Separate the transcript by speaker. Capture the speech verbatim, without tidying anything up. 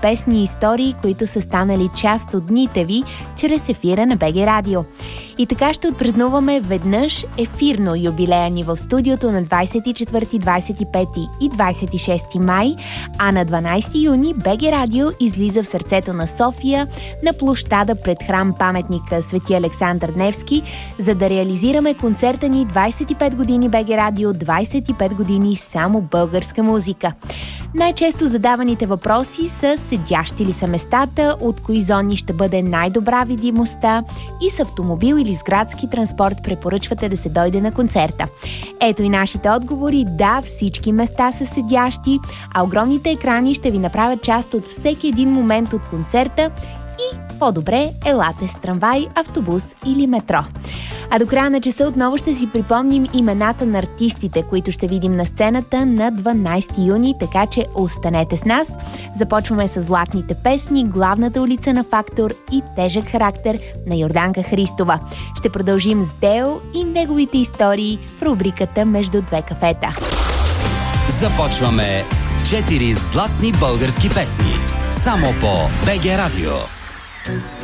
Speaker 1: песни и истории, които са станали част от дните ви, чрез ефира на БГ Радио. И така ще отпразнуваме веднъж ефирно юбилея ни в студиото на двадесет и четвърти, двадесет и пети и двадесет и шести май, а на дванадесети юни БГ Радио излиза в сърцето на София на площада пред храм паметника Свети Александър Невски, за да реализираме концерта ни двадесет и пет години БГ Радио, двадесет и пет години само българска музика. Най-често задаваните въпроси са: седящи ли са местата, от кои зони ще бъде най-добра видимостта и с автомобил или с градски транспорт препоръчвате да се дойде на концерта. Ето и нашите отговори: да, всички места са седящи, а огромните екрани ще ви направят част от всеки един момент от концерта и по-добре елате с трамвай, автобус или метро. А до края на часа отново ще си припомним имената на артистите, които ще видим на сцената на дванадесети юни, така че останете с нас. Започваме с златните песни, главната улица на Фактор и тежък характер на Йорданка Христова. Ще продължим с Део и неговите истории в рубриката Между две кафета.
Speaker 2: Започваме с четири златни български песни. Само по БГ Радио.